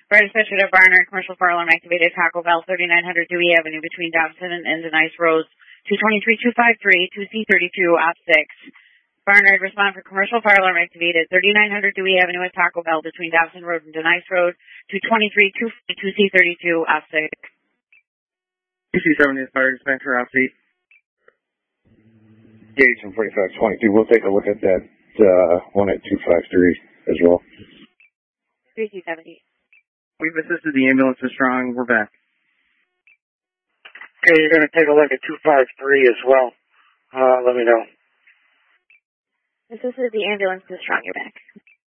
Fire dispatcher to Barnard, commercial fire alarm activated, Taco Bell, 3900 Dewey Avenue between Dobson and Denise Roads, 223-253, 2C32, op 6. Barnard, respond for commercial fire alarm activated, 3900 Dewey Avenue at Taco Bell between Dobson Road and Denise Road, 223-252, 2C32, op 6. 2C7 is fire dispatcher, op 8. Gage from 4522. We'll take a look at that one at 253 as well. 3C70. We've assisted the ambulance to Strong. We're back. Okay, you're going to take a look at 253 as well. Let me know. This is the ambulance to Strong. You're back.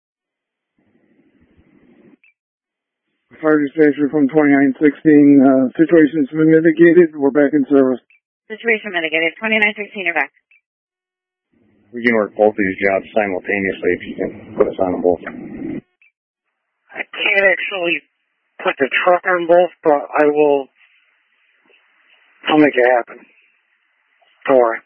Fire dispatcher from 2916. Situation's been mitigated. We're back in service. Situation mitigated. 2916. You're back. We can work both of these jobs simultaneously if you can put us on them both. I can't actually put the truck on both, but I'll make it happen. Don't worry.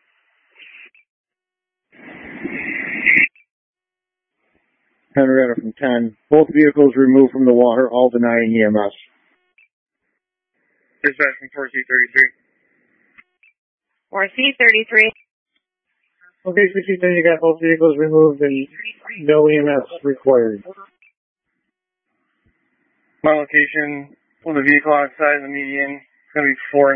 Henrietta from 10. Both vehicles removed from the water, all denying EMS. Dispatch from 4C33. 4C33. Okay, 16, you got both vehicles removed and no EMS required. My location for the vehicle outside of the median is going to be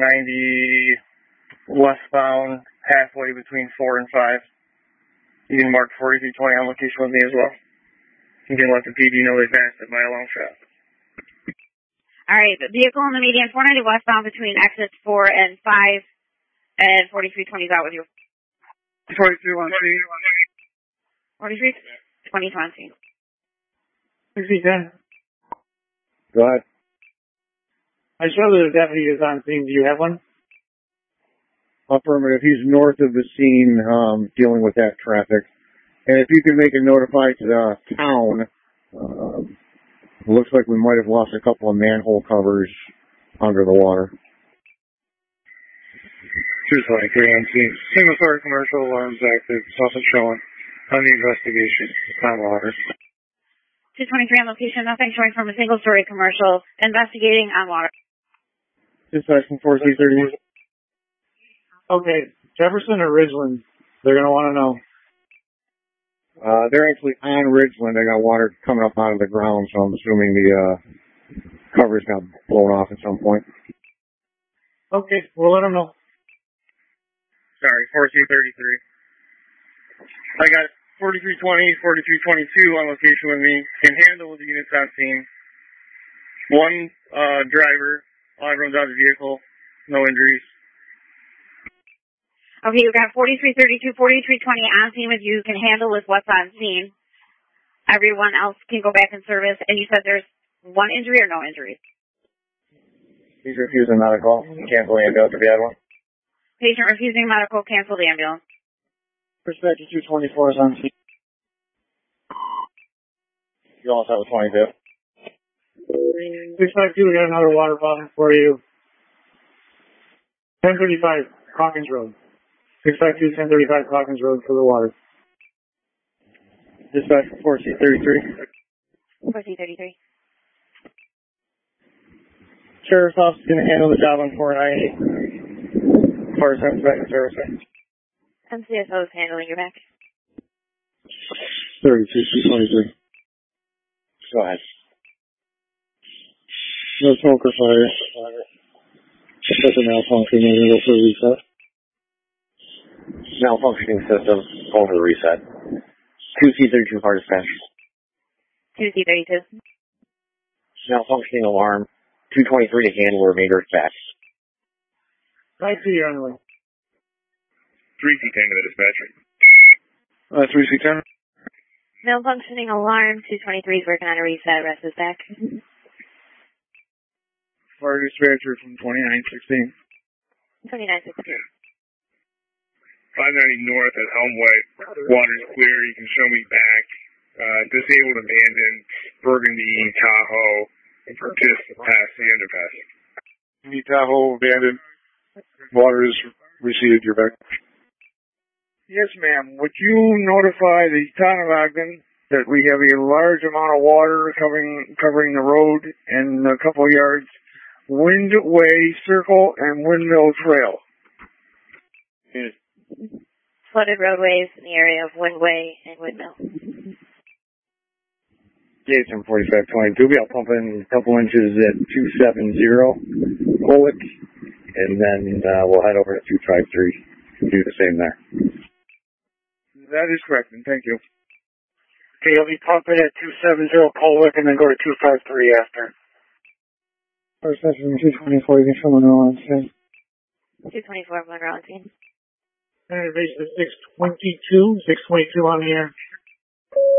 490 westbound, halfway between 4 and 5. You can mark 4320 on location with me as well. You can let the PD know they passed it by a long shot. All right, the vehicle in the median, 490 westbound between exits 4 and 5, and 4320 is out with you. 4320. 4320. 1610. Go ahead. I show that a deputy is on scene. Do you have one? Affirmative. He's north of the scene, dealing with that traffic. And if you can make a notify to the town, looks like we might have lost a couple of manhole covers under the water. 223 on scene. Single story commercial alarms active. Nothing showing on the investigation. On water. 223 on location, nothing showing from a single story commercial. Investigating on water. Dispatch from 4C30. Okay, Jefferson or Ridgeland? They're going to want to know. They're actually on Ridgeland. They got water coming up out of the ground, so I'm assuming the covers got blown off at some point. Okay, we'll let them know. Sorry, 4C33. I got 4320, 4322 on location with me. Can handle the units on scene. One driver, all everyone's out of the vehicle. No injuries. Okay, we've got 4332, 4320 on scene with you. Can handle with what's on scene. Everyone else can go back in service. And you said there's one injury or no injuries? He's refusing medical. Cancel the ambulance if you had one. Patient refusing medical. Cancel the ambulance. Perspective 224 is on scene. You almost have a 22. 652, we got another water bottle for you. 1035, Hawkins Road. 652, 1035, Hawkins Road for the water. Dispatch for 4C33. 4C33. Sheriff's office is going to handle the job on 490. Fire service back in service. MCSO is handling your back. 32-223. Go ahead. No smoker fire. That's a malfunction. I'm going to go for a reset. Malfunctioning system. Over the reset. 2C32 fire dispatch. 2C32. Malfunctioning alarm. 223 to handle remainder back. Right to you anyway. 3C10 to the dispatcher. 3C10. Malfunctioning alarm. 223 is working on a reset. Rest is back. Fire dispatcher from 2916. 2916. 590 north at Helmway. Water's clear. You can show me back. Disabled, abandoned, Burgundy, Tahoe, and just past the underpass. Tahoe abandoned. Water is receded. You're back. Yes, ma'am. Would you notify the town of Ogden that we have a large amount of water covering the road and a couple of yards. Windway Circle and Windmill Trail. Flooded roadways in the area of Windway and Windmill. Jason 4522, I'll pump in a couple inches at 270 Kolick, and then we'll head over to 253. Do the same there. That is correct, and thank you. Okay, I'll be pumping at 270 Kolick and then go to 253 after. First session 224, you can show Monroe on scene. 224 Monroe on scene. Base is 622 on the air.